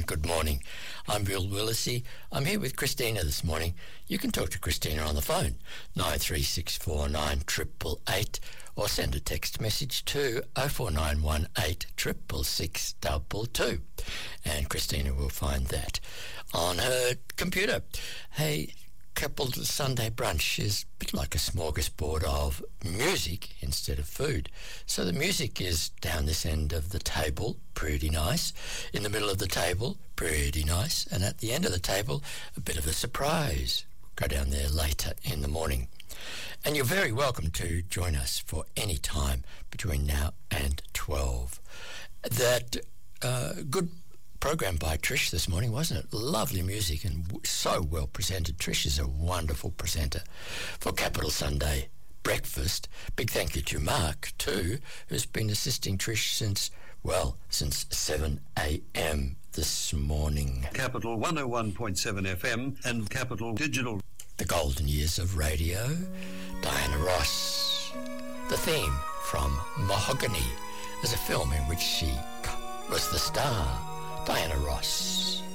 everyone. Good morning. I'm Bill Willisey. I'm here with Christina this morning. You can talk to Christina on the phone, 93649 888, or send a text message to 04918 666 and Christina will find that on her computer. Hey, Coupled Sunday brunch is a bit like a smorgasbord of music instead of food. So the music is down this end of the table, pretty nice. In the middle of the table, pretty nice. And at the end of the table, a bit of a surprise. Go down there later in the morning. And you're very welcome to join us for any time between now and 12. That good program by Trish this morning, wasn't it? Lovely music and so well presented. Trish is a wonderful presenter for Capital Sunday Breakfast. Big thank you to Mark too, who's been assisting Trish since 7 a.m. this morning. Capital 101.7 FM and Capital Digital. The golden years of radio. Diana Ross. The theme from Mahogany is a film in which she was the star. Diana Ross.